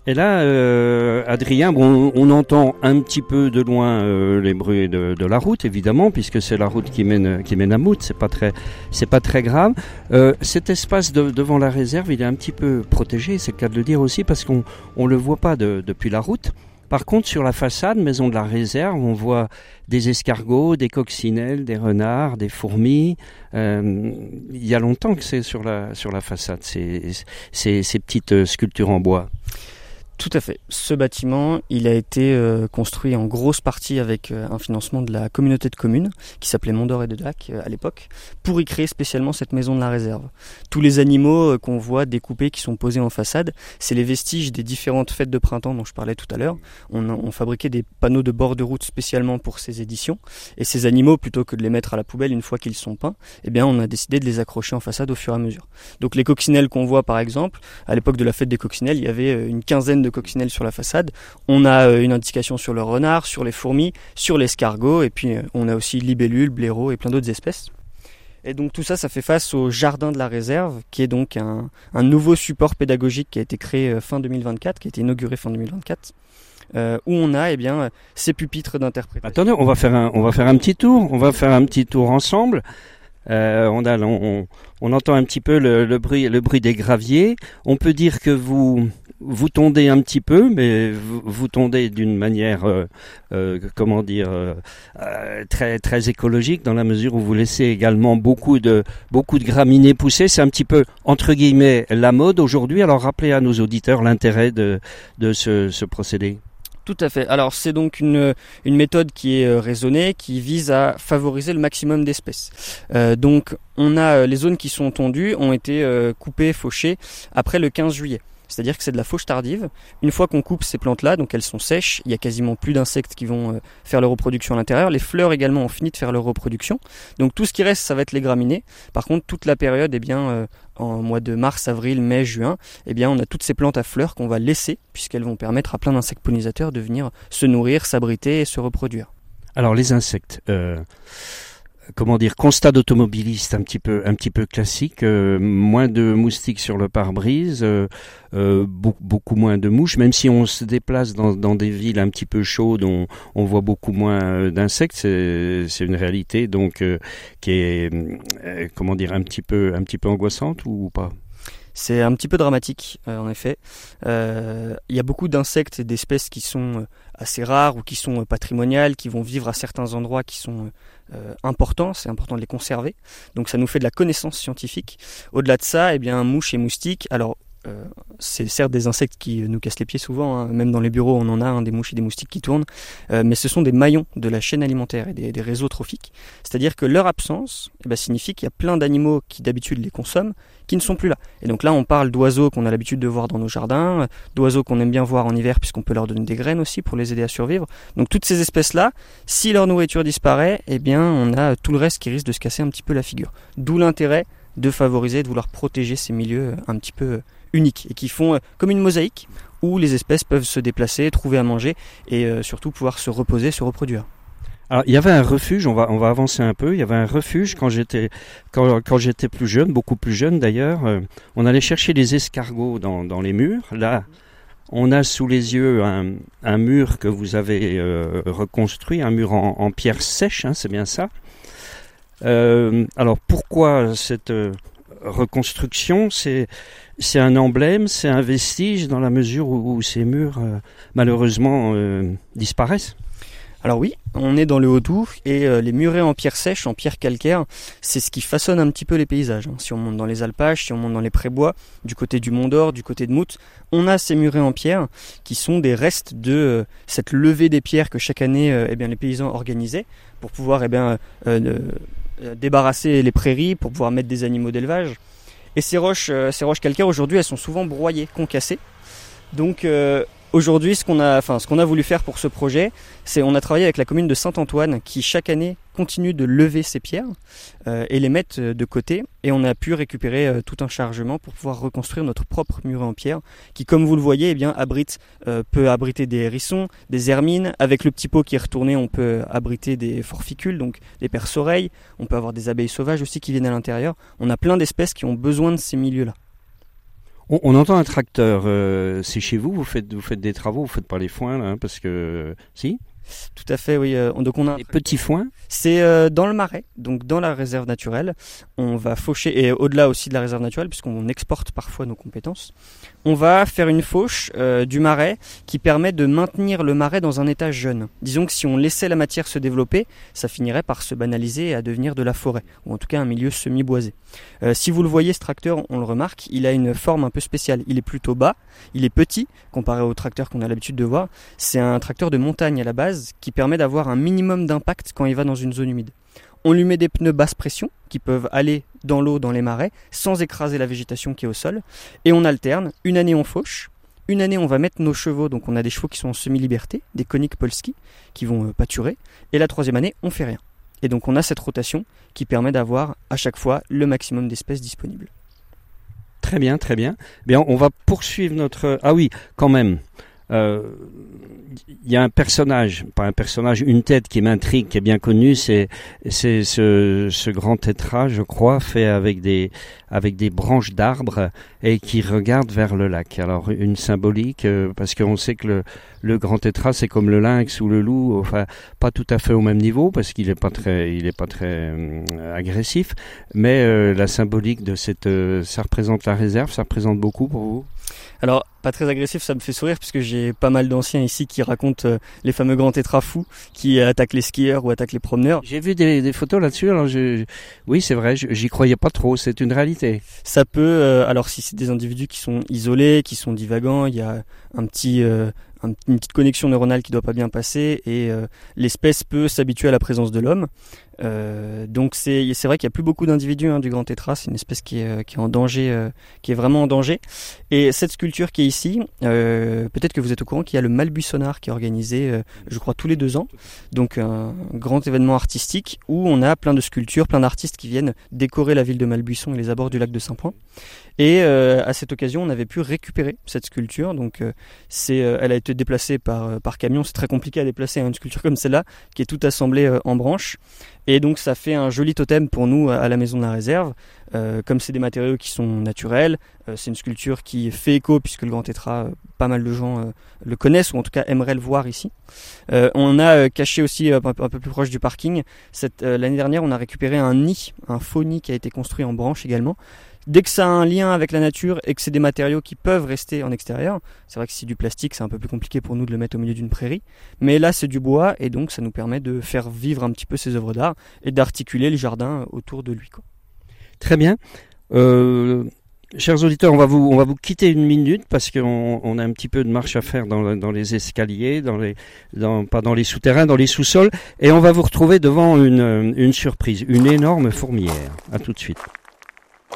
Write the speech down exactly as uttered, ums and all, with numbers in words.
Et là, euh, Adrien, bon, on entend un petit peu de loin euh, les bruits de, de la route, évidemment, puisque c'est la route qui mène, qui mène à Mout. C'est pas très, c'est pas très grave. Euh, cet espace de, devant la réserve, il est un petit peu protégé, c'est le cas de le dire aussi, parce qu'on on le voit pas de, depuis la route. Par contre, sur la façade, maison de la réserve, on voit des escargots, des coccinelles, des renards, des fourmis. Euh, il y a longtemps que c'est sur la, sur la façade, ces, ces, ces petites sculptures en bois. Tout à fait. Ce bâtiment, il a été euh, construit en grosse partie avec euh, un financement de la communauté de communes qui s'appelait Mont-d'Or et de Dac euh, à l'époque, pour y créer spécialement cette maison de la réserve. Tous les animaux euh, qu'on voit découpés qui sont posés en façade, c'est les vestiges des différentes fêtes de printemps dont je parlais tout à l'heure. On, on fabriquait des panneaux de bord de route spécialement pour ces éditions, et ces animaux, plutôt que de les mettre à la poubelle une fois qu'ils sont peints, eh bien on a décidé de les accrocher en façade au fur et à mesure. Donc les coccinelles qu'on voit par exemple, à l'époque de la fête des coccinelles, il y avait euh, une quinzaine de de coccinelles sur la façade. On a une indication sur le renard, sur les fourmis, sur l'escargot, et puis on a aussi libellules, blaireaux et plein d'autres espèces. Et donc tout ça, ça fait face au jardin de la réserve, qui est donc un, un nouveau support pédagogique qui a été créé fin deux mille vingt-quatre, qui a été inauguré fin deux mille vingt-quatre. Euh, où on a eh bien ces pupitres d'interprétation. Attendez, on va faire un, on va faire un petit tour. On va faire un petit tour ensemble. Euh, on, a, on, on entend un petit peu le, le bruit, le bruit des graviers. On peut dire que vous vous tondez un petit peu, mais vous, vous tondez d'une manière, euh, euh, comment dire, euh, euh, très très écologique, dans la mesure où vous laissez également beaucoup de beaucoup de graminées pousser. C'est un petit peu entre guillemets la mode aujourd'hui. Alors rappelez à nos auditeurs l'intérêt de de ce, ce procédé. Tout à fait. Alors c'est donc une, une méthode qui est raisonnée, qui vise à favoriser le maximum d'espèces. Euh, donc on a les zones qui sont tondues, ont été euh, coupées, fauchées après le quinze juillet. C'est-à-dire que c'est de la fauche tardive. Une fois qu'on coupe ces plantes-là, donc elles sont sèches, il y a quasiment plus d'insectes qui vont euh, faire leur reproduction à l'intérieur. Les fleurs également ont fini de faire leur reproduction. Donc tout ce qui reste, ça va être les graminées. Par contre, toute la période, eh bien, euh, en mois de mars, avril, mai, juin, eh bien, on a toutes ces plantes à fleurs qu'on va laisser, puisqu'elles vont permettre à plein d'insectes pollinisateurs de venir se nourrir, s'abriter et se reproduire. Alors les insectes... Euh... Comment dire, constat d'automobiliste un petit peu, un petit peu classique, euh, moins de moustiques sur le pare-brise, euh, euh, beaucoup, beaucoup moins de mouches, même si on se déplace dans, dans des villes un petit peu chaudes, on, on voit beaucoup moins d'insectes, c'est, c'est une réalité donc euh, qui est, euh, comment dire, un petit peu, un petit peu angoissante ou pas? C'est un petit peu dramatique, euh, en effet. Euh, il y a beaucoup d'insectes et d'espèces qui sont assez rares ou qui sont patrimoniales, qui vont vivre à certains endroits qui sont euh, importants. C'est important de les conserver. Donc ça nous fait de la connaissance scientifique. Au-delà de ça, eh bien, mouches et moustiques. Alors, euh, c'est certes des insectes qui nous cassent les pieds souvent. Hein. Même dans les bureaux, on en a hein, des mouches et des moustiques qui tournent. Euh, mais ce sont des maillons de la chaîne alimentaire et des, des réseaux trophiques. C'est-à-dire que leur absence eh bien, signifie qu'il y a plein d'animaux qui d'habitude les consomment, qui ne sont plus là. Et donc là, on parle d'oiseaux qu'on a l'habitude de voir dans nos jardins, d'oiseaux qu'on aime bien voir en hiver puisqu'on peut leur donner des graines aussi pour les aider à survivre. Donc toutes ces espèces-là, si leur nourriture disparaît, eh bien on a tout le reste qui risque de se casser un petit peu la figure. D'où l'intérêt de favoriser, de vouloir protéger ces milieux un petit peu uniques et qui font comme une mosaïque où les espèces peuvent se déplacer, trouver à manger et euh, surtout pouvoir se reposer, se reproduire. Alors, il y avait un refuge, on va on va avancer un peu, il y avait un refuge quand j'étais quand quand j'étais plus jeune, beaucoup plus jeune d'ailleurs, euh, on allait chercher des escargots dans dans les murs. Là, on a sous les yeux un un mur que vous avez euh, reconstruit, un mur en, en pierre sèche, hein, c'est bien ça. Euh, alors pourquoi cette euh, reconstruction? C'est c'est un emblème, c'est un vestige dans la mesure où, où ces murs euh, malheureusement euh, disparaissent. Alors oui, on est dans le Haut-Doubs et euh, les murets en pierre sèche, en pierre calcaire, c'est ce qui façonne un petit peu les paysages. Hein. Si on monte dans les alpages, si on monte dans les prébois, du côté du Mont-d'Or, du côté de Mout, on a ces murets en pierre qui sont des restes de euh, cette levée des pierres que chaque année euh, eh bien, les paysans organisaient pour pouvoir eh bien, euh, euh, débarrasser les prairies, pour pouvoir mettre des animaux d'élevage. Et ces roches, euh, ces roches calcaires aujourd'hui, elles sont souvent broyées, concassées. Donc euh, aujourd'hui, ce qu'on a, enfin, ce qu'on a voulu faire pour ce projet, c'est on a travaillé avec la commune de Saint-Antoine qui chaque année continue de lever ces pierres euh, et les mettre de côté. Et on a pu récupérer euh, tout un chargement pour pouvoir reconstruire notre propre muret en pierre qui, comme vous le voyez, eh bien, abrite, euh, peut abriter des hérissons, des hermines. Avec le petit pot qui est retourné, on peut abriter des forficules, donc des perce-oreilles. On peut avoir des abeilles sauvages aussi qui viennent à l'intérieur. On a plein d'espèces qui ont besoin de ces milieux-là. On, on entend un tracteur, euh, c'est chez vous, vous faites, vous faites des travaux, vous faites pas les foins là, hein, parce que si. Tout à fait, oui. Euh, donc on a des petits foins. C'est euh, dans le Marais, donc dans la réserve naturelle. On va faucher, et au-delà aussi de la réserve naturelle, puisqu'on exporte parfois nos compétences. On va faire une fauche euh, du Marais qui permet de maintenir le Marais dans un état jeune. Disons que si on laissait la matière se développer, ça finirait par se banaliser et à devenir de la forêt, ou en tout cas un milieu semi-boisé. Euh, si vous le voyez, ce tracteur, on le remarque, il a une forme un peu spéciale. Il est plutôt bas, il est petit, comparé au tracteur qu'on a l'habitude de voir. C'est un tracteur de montagne à la base, qui permet d'avoir un minimum d'impact quand il va dans une zone humide. On lui met des pneus basse pression qui peuvent aller dans l'eau, dans les marais, sans écraser la végétation qui est au sol. Et on alterne. Une année on fauche, une année on va mettre nos chevaux, donc on a des chevaux qui sont en semi-liberté, des Konik Polski, qui vont pâturer. Et la troisième année, on fait rien. Et donc on a cette rotation qui permet d'avoir à chaque fois le maximum d'espèces disponibles. Très bien, très bien. Bien, on va poursuivre notre... Ah oui, quand même. Il euh, y a un personnage, pas un personnage, une tête qui m'intrigue, qui est bien connue, c'est c'est ce, ce grand tétra, je crois, fait avec des avec des branches d'arbres et qui regarde vers le lac. Alors une symbolique, euh, parce qu'on sait que le le grand tétra c'est comme le lynx ou le loup, enfin pas tout à fait au même niveau parce qu'il est pas très il est pas très euh, agressif, mais euh, la symbolique de cette euh, ça représente la réserve, ça représente beaucoup pour vous. Alors, pas très agressif, ça me fait sourire puisque j'ai pas mal d'anciens ici qui racontent euh, les fameux grands tétras fous qui attaquent les skieurs ou attaquent les promeneurs. J'ai vu des, des photos là-dessus, alors je, je, oui c'est vrai, je, j'y croyais pas trop, c'est une réalité. Ça peut, euh, alors si c'est des individus qui sont isolés, qui sont divagants, il y a un petit... Euh, une petite connexion neuronale qui doit pas bien passer et euh, l'espèce peut s'habituer à la présence de l'homme. Euh, donc c'est c'est vrai qu'il y a plus beaucoup d'individus hein, du grand tétra, c'est une espèce qui est qui est en danger, euh, qui est vraiment en danger. Et cette sculpture qui est ici, euh, peut-être que vous êtes au courant qu'il y a le Malbuissonnard qui est organisé, euh, je crois tous les deux ans, donc un grand événement artistique où on a plein de sculptures, plein d'artistes qui viennent décorer la ville de Malbuisson et les abords du lac de Saint-Point. Et euh, à cette occasion, on avait pu récupérer cette sculpture. Donc, euh, c'est, euh, elle a été déplacée par par camion. C'est très compliqué à déplacer hein, une sculpture comme celle-là, qui est toute assemblée euh, en branches. Et donc, ça fait un joli totem pour nous à la maison de la réserve. Euh, comme c'est des matériaux qui sont naturels, euh, c'est une sculpture qui fait écho puisque le grand tétra, euh, pas mal de gens euh, le connaissent ou en tout cas aimeraient le voir ici. Euh, on a euh, caché aussi euh, un, peu, un peu plus proche du parking. Cette, euh, l'année dernière, on a récupéré un nid, un faux nid qui a été construit en branches également. Dès que ça a un lien avec la nature et que c'est des matériaux qui peuvent rester en extérieur, c'est vrai que si c'est du plastique, c'est un peu plus compliqué pour nous de le mettre au milieu d'une prairie, mais là c'est du bois et donc ça nous permet de faire vivre un petit peu ces œuvres d'art et d'articuler le jardin autour de lui, quoi. Très bien. Euh, chers auditeurs, on va vous on va vous quitter une minute parce qu'on on a un petit peu de marche à faire dans, dans les escaliers, dans les dans pas dans les souterrains, dans les sous-sols, et on va vous retrouver devant une une surprise, une énorme fourmilière. À tout de suite.